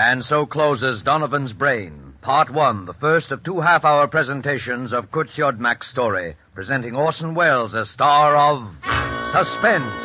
And so closes Donovan's Brain, Part 1, the first of 2 half-hour presentations of Kurt Siodmak's story, presenting Orson Welles as star of Suspense.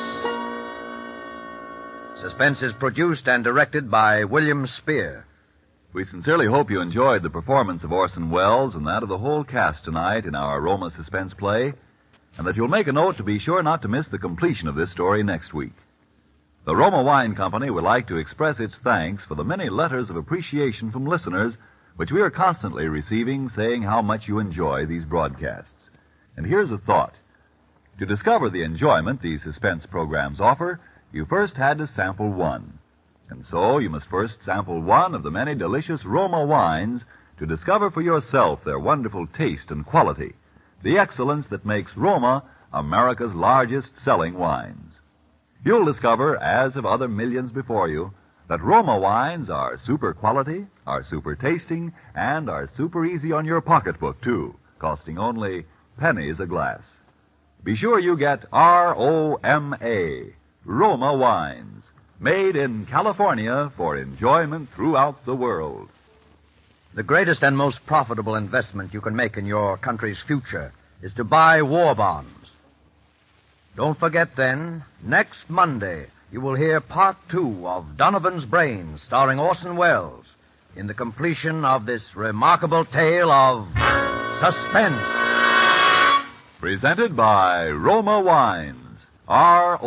Suspense is produced and directed by William Spear. We sincerely hope you enjoyed the performance of Orson Welles and that of the whole cast tonight in our Roma suspense play, and that you'll make a note to be sure not to miss the completion of this story next week. The Roma Wine Company would like to express its thanks for the many letters of appreciation from listeners which we are constantly receiving saying how much you enjoy these broadcasts. And here's a thought. To discover the enjoyment these suspense programs offer, you first had to sample one. And so you must first sample one of the many delicious Roma wines to discover for yourself their wonderful taste and quality, the excellence that makes Roma America's largest selling wines. You'll discover, as have other millions before you, that Roma wines are super quality, are super tasting, and are super easy on your pocketbook, too, costing only pennies a glass. Be sure you get R-O-M-A, Roma wines, made in California for enjoyment throughout the world. The greatest and most profitable investment you can make in your country's future is to buy war bonds. Don't forget, then, next Monday, you will hear Part 2 of Donovan's Brain, starring Orson Welles, in the completion of this remarkable tale of suspense. Presented by Roma Wines,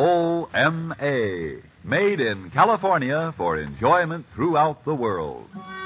R-O-M-A, made in California for enjoyment throughout the world.